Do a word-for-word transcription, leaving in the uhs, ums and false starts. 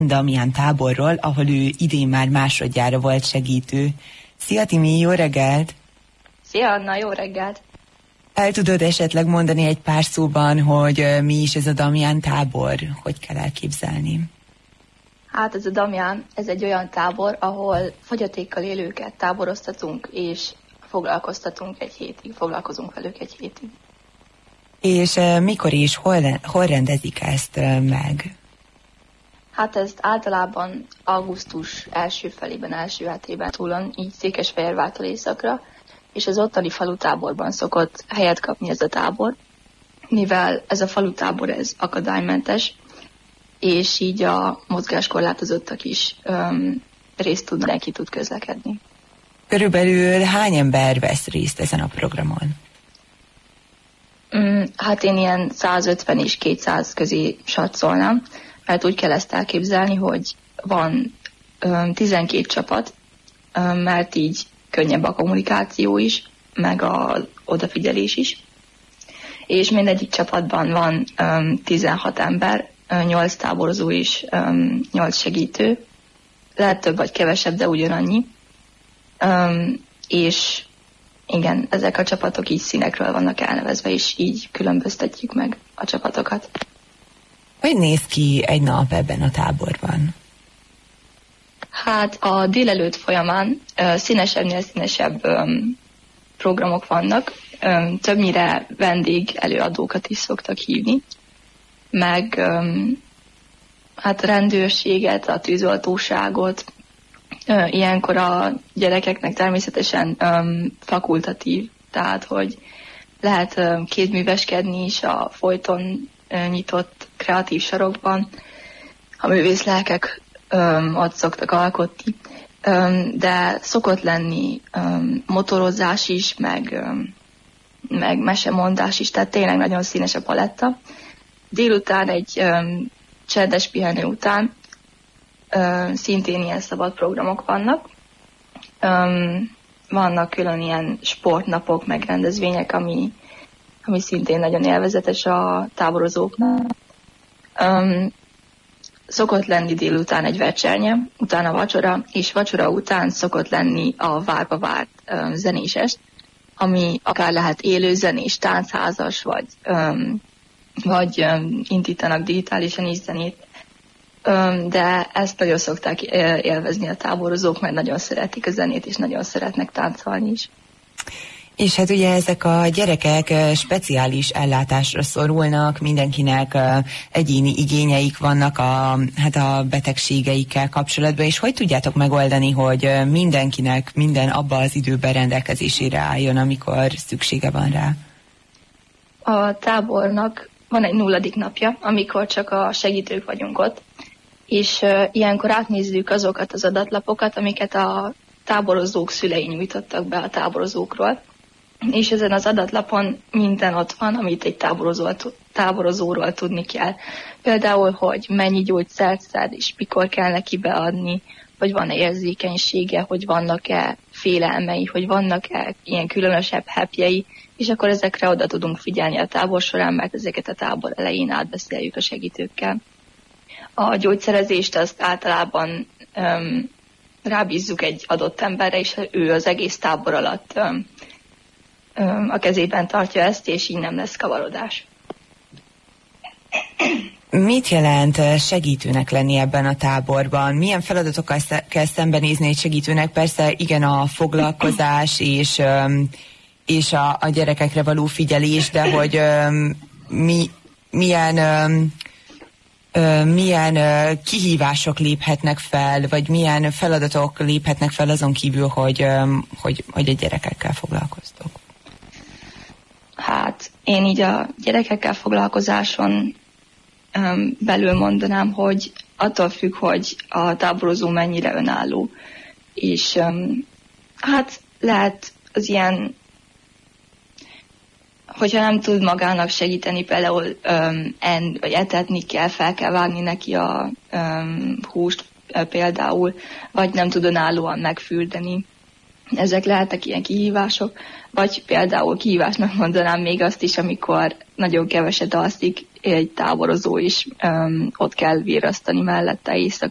Damián táborról, ahol ő idén már másodjára volt segítő. Szia Timi, jó reggelt! Szia Anna, jó reggelt! El tudod esetleg mondani egy pár szóban, hogy mi is ez a Damián tábor? Hogy kell elképzelni? Hát ez a Damián, ez egy olyan tábor, ahol fogyatékkal élőket táboroztatunk, és foglalkoztatunk egy hétig, foglalkozunk velük egy hétig. És uh, mikor és hol, hol rendezik ezt uh, meg? Hát ezt általában augusztus első felében, első hetében túlon, így Székesfehérvártól északra, és az ottani falutáborban szokott helyet kapni ez a tábor, mivel ez a falutábor ez akadálymentes, és így a mozgáskorlátozottak is um, részt tudnak, neki tud közlekedni. Körülbelül hány ember vesz részt ezen a programon? Mm, hát én ilyen százötven és kétszáz közé satszolnám, mert úgy kell ezt elképzelni, hogy van um, tizenkét csapat, um, mert így könnyebb a kommunikáció is, meg az odafigyelés is. És mindegyik csapatban van um, tizenhat ember, nyolc táborozó és um, nyolc segítő. Lehet több vagy kevesebb, de ugyanannyi. Um, és igen, ezek a csapatok így színekről vannak elnevezve, és így különböztetjük meg a csapatokat. Hogy néz ki egy nap ebben a táborban? Hát a délelőtt folyamán uh, színesebbnél színesebb um, programok vannak. Um, többnyire vendég előadókat is szoktak hívni, meg um, hát a rendőrséget, a tűzoltóságot. Uh, ilyenkor a gyerekeknek természetesen um, fakultatív, tehát hogy lehet um, kézműveskedni is a folyton uh, nyitott kreatív sarokban. A művészlelkek um, ott szoktak alkotni, um, de szokott lenni um, motorozás is, meg, um, meg mesemondás is, tehát tényleg nagyon színes a paletta. Délután egy um, csendes pihenő után um, szintén ilyen szabad programok vannak. Um, vannak külön ilyen sportnapok, meg rendezvények, ami, ami szintén nagyon élvezetes a táborozóknak. Um, szokott lenni délután egy vecsernyje, utána vacsora, és vacsora után szokott lenni a várva várt um, zenés est, ami akár lehet élő zenés, táncházas, vagy, um, vagy um, indítanak digitálisan is zenét. Um, de ezt nagyon szokták élvezni a táborozók, mert nagyon szeretik a zenét, és nagyon szeretnek táncolni is. És hát ugye ezek a gyerekek speciális ellátásra szorulnak, mindenkinek egyéni igényeik vannak a, hát a betegségeikkel kapcsolatban, és hogy tudjátok megoldani, hogy mindenkinek minden abban az időben rendelkezésére álljon, amikor szüksége van rá? A tábornak van egy nulladik napja, amikor csak a segítők vagyunk ott, és uh, ilyenkor átnézzük azokat az adatlapokat, amiket a táborozók szülei nyújtottak be a táborozókról, és ezen az adatlapon minden ott van, amit egy táborozóról tudni kell. Például, hogy mennyi gyógyszert szed, és mikor kell neki beadni, hogy van-e érzékenysége, hogy vannak-e félelmei, hogy vannak-e ilyen különösebb happyei, és akkor ezekre oda tudunk figyelni a tábor során, mert ezeket a tábor elején átbeszéljük a segítőkkel. A gyógyszerezést azt általában um, rábízzuk egy adott emberre, és ő az egész tábor alatt um, um, a kezében tartja ezt, és így nem lesz kavarodás. Mit jelent segítőnek lenni ebben a táborban? Milyen feladatokkal kell szembenézni egy segítőnek? Persze igen, a foglalkozás és, és a, a gyerekekre való figyelés, de hogy mi, milyen, milyen kihívások léphetnek fel, vagy milyen feladatok léphetnek fel azon kívül, hogy, hogy, hogy a gyerekekkel foglalkoztok? Hát én így a gyerekekkel foglalkozáson belül mondanám, hogy attól függ, hogy a táborozó mennyire önálló. És hát lehet az ilyen, hogyha nem tud magának segíteni, például en, vagy etetni kell, fel kell vágni neki a um, húst például, vagy nem tud önállóan megfürdeni. Ezek lehetnek ilyen kihívások, vagy például kihívásnak mondanám még azt is, amikor nagyon keveset alszik egy táborozó is, um, ott kell virrasztani mellette éjszaka,